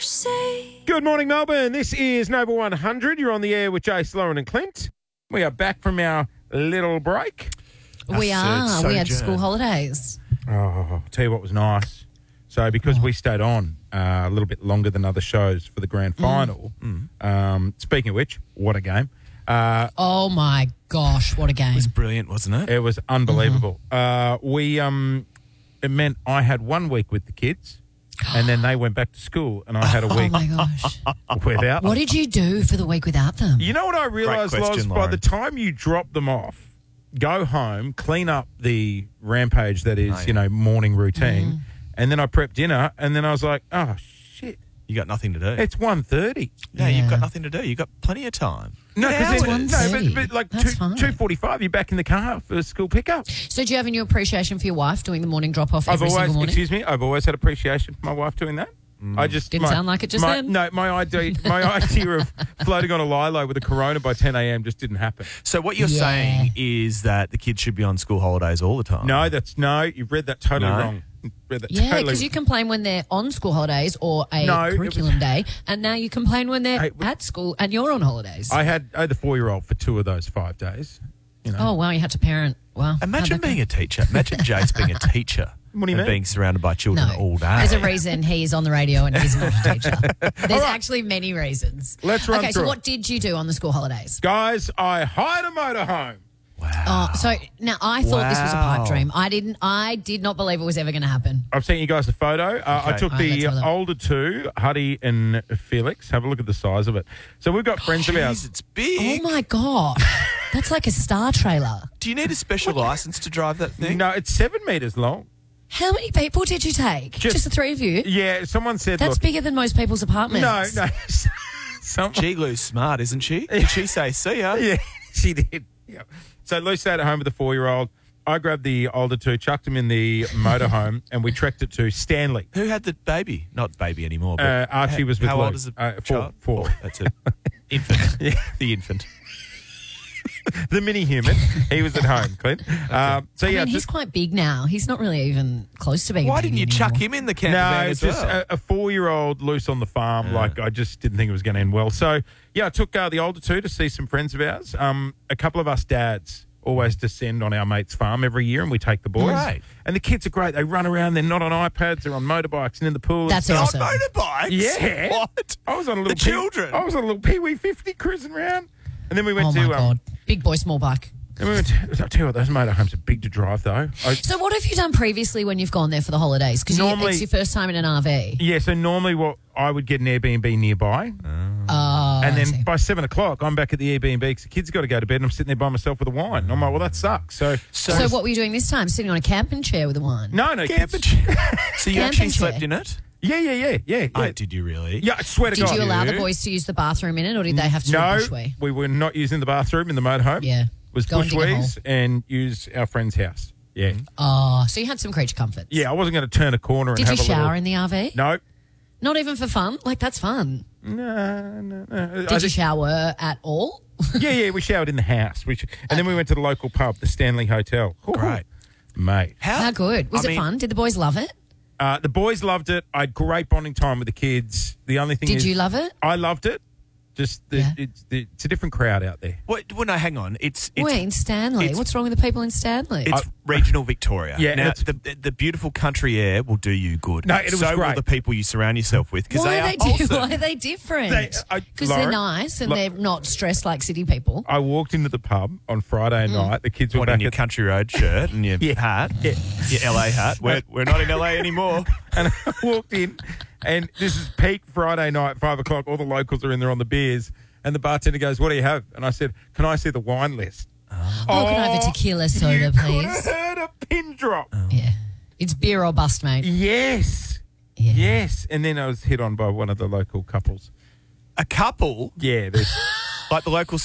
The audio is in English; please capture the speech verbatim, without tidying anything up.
say. Good morning, Melbourne. This is Nova one hundred. You're on the air with Jace, Lauren and Clint. We are back from our little break. We are. sojourn. We had school holidays. Oh, I'll tell you what was nice. So because we stayed on uh, a little bit longer than other shows for the grand final, Mm. um, speaking of which, what a game. Uh, Oh, my gosh, what a game. It was brilliant, wasn't it? it was unbelievable. Uh, we um, It meant I had one week with the kids and then they went back to school and I had a Oh, week my gosh. without them. What did you do for the week without them? You know what I realised, Great Loz? question, By Lauren. the time you drop them off, go home, clean up the rampage that is, Oh, yeah. you know, morning routine, Mm. and then I prep dinner, and then I was like, oh, shit, You got nothing to do. it's one thirty. yeah, you've Yeah. got nothing to do. You've got plenty of time. No, Good because hours. no, but, 1:30. but like That's two fine. two forty five, you're back in the car for school pickup. So do you have any appreciation for your wife doing the morning drop-off I've every always, single morning? excuse me, I've always had appreciation for my wife doing that. I just Didn't my- sound like it just my- then. No, my idea, my idea of floating on a lilo with a Corona by ten a.m. just didn't happen. So what you're Yeah. saying is that the kids should be on school holidays all the time. No, that's no. You've read that totally No? wrong. You read that Yeah, totally because you complain when they're on school holidays or a No, it curriculum day, and now you complain when they're Hey, at school and you're on holidays. I had I had the four year old for two of those five days. You know. oh, wow, you had to parent. Wow. Imagine How'd that being a teacher. Imagine Jace being a teacher. What do you and mean? being surrounded by children No. all day. There's a reason he's on the radio and he's not a teacher. There's actually many reasons. Let's run Okay, through so it. what did you do on the school holidays? Guys, I hired a motorhome. Wow. Oh, so now I thought this was a Wow. pipe dream. I didn't. I did not believe it was ever going to happen. I've sent you guys a photo. Uh, I Okay. took All right, let's the have a look. older two, Huddy and Felix. Have a look at the size of it. So we've got friends of Jeez, ours. it's Oh big. my god, that's like a star trailer. Do you need a special license to drive that thing? No, it's seven metres long. How many people did you take? Just- Just, the three of you? Yeah, someone said, That's look. bigger than most people's apartments. No, no. Someone, Gee, Lou's smart, isn't she? Did she say, see ya? yeah, she did. Yeah. So Lou stayed at home with the four year old. I grabbed the older two, chucked them in the motorhome, and we trekked it to Stanley. Who had the baby? Not baby anymore. But Uh, Archie how, was with How Lou. old is the Uh, four, child? four. That's it. Infant. Yeah. The infant. The mini human. He was at home, Clint. Um, so I yeah, mean, he's just- quite big now. He's not really even close to being. Why a didn't baby you chuck anymore. him in the camper no, van it's as just well? a, a four-year-old loose on the farm. Like I just didn't think it was going to end well. So yeah, I took uh, the older two to see some friends of ours. Um, a couple of us dads always descend on our mate's farm every year, and we take the boys. Right. And the kids are great. They run around. They're not on iPads. They're on motorbikes and in the pool. and That's stuff. awesome. On motorbikes? Yeah. What? I was on a little The children? Pee, I was on a little Pee Wee fifty cruising around, and then we went Oh to. my um, god, big boy, small bike. And we went to, I tell you what, those motorhomes are big to drive, though. I, So what have you done previously when you've gone there for the holidays? Because Normally- it's your first time in an R V. yeah, so normally what I would get an Airbnb nearby, Oh, and I see. then by seven o'clock, I'm back at the Airbnb because the kids got to go to bed, and I'm sitting there by myself with a wine. And I'm like, well, that sucks. So, So what were you doing this time? Sitting on a camping chair with a wine? no, no, Camping kids. chair. So you Camping actually chair. slept in it? Yeah, yeah, yeah, yeah. Yeah, Oh, did you really? yeah I swear to Did God. you allow the you? boys to use the bathroom in it, or did they have to do No, a bushwee? we were not using the bathroom in the motorhome. Yeah. It was Go and dig a bushwees and use our friend's house. Yeah. Oh, so you had some creature comforts. Yeah, I wasn't going to turn a corner and Did you have a shower little... in the R V? No. Not even for fun? Like, that's fun. No, no, no. I Did you just- shower at all? Yeah, yeah, we showered in the house. Which, and then we went to the local pub, the Stanley Hotel. Ooh, Great. Mate. How good? Was I it mean- fun? Did the boys love it? Uh, the boys loved it. I had great bonding time with the kids. The only thing Did is... you love it? I loved it. Just, the, Yeah. it's, the, it's a different crowd out there. What, well, no, hang on. It's it's, Wait, in Stanley. it's- What's wrong with the people in Stanley? it's regional Victoria. Yeah, and Now, it's- the, the beautiful country air will do you good. No, it was so will great. the people you surround yourself with because Why they are are they, di- wholesome. why are they different? They- I- Because they're Lauren, nice and Lo- they're not stressed like city people. I walked into the pub on Friday night. The kids were What, back in your at... country road shirt and your Yeah. hat, Yeah. your L A hat. We're, we're not in L A anymore. And I walked in, and this is peak Friday night, five o'clock. All the locals are in there on the beers. And the bartender goes, what do you have? And I said, can I see the wine list? Oh, can I have a tequila soda, you please? could have heard a pin drop. Yeah. It's beer or bust, mate. Yes. Yeah. Yes. And then I was hit on by one of the local couples. A couple, Yeah. there's- like the local